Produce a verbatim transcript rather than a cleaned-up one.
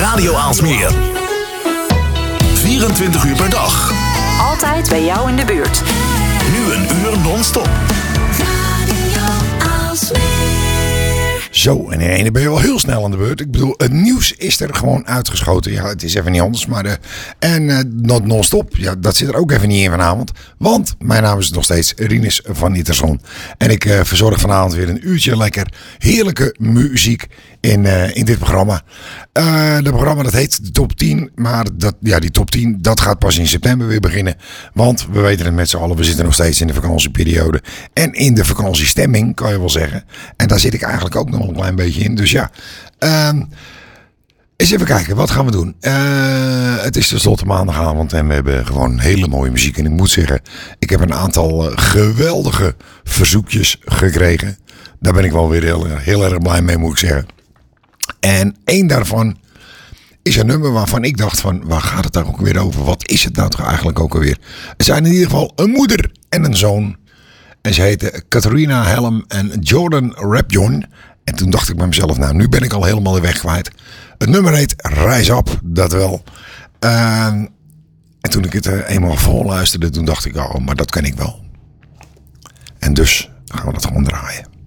Radio Aalsmeer. vierentwintig uur per dag. Altijd bij jou in de buurt. Nu een uur non-stop. Radio Aalsmeer. Zo, en in ene ben je wel heel snel aan de beurt. Ik bedoel, het nieuws is er gewoon uitgeschoten. Ja, het is even niet anders, maar... De, en uh, not non-stop, ja, dat zit er ook even niet in vanavond. Want mijn naam is nog steeds Rinus van Nitterson. En ik uh, verzorg vanavond weer een uurtje lekker heerlijke muziek in, uh, in dit programma. Uh, het programma dat heet de Top tien. Maar dat, ja, die Top tien, dat gaat pas in september weer beginnen. Want we weten het met z'n allen, we zitten nog steeds in de vakantieperiode. En in de vakantiestemming, kan je wel zeggen. En daar zit ik eigenlijk ook nog een klein beetje in. Dus ja, uh, eens even kijken, wat gaan we doen? Uh, het is tenslotte maandagavond en we hebben gewoon hele mooie muziek. En ik moet zeggen, ik heb een aantal uh, geweldige verzoekjes gekregen. Daar ben ik wel weer heel, heel erg blij mee, moet ik zeggen. En één daarvan is een nummer waarvan ik dacht van, waar gaat het daar ook weer over? Wat is het nou toch eigenlijk ook alweer? Het zijn in ieder geval een moeder en een zoon. En ze heten Catharina Helm en Jordan Rapjon. En toen dacht ik bij mezelf, nou, nu ben ik al helemaal de weg kwijt. Het nummer heet Rise Up, dat wel. Uh, en toen ik het uh, eenmaal vol luisterde, toen dacht ik, oh, maar dat ken ik wel. En dus gaan we dat gewoon draaien.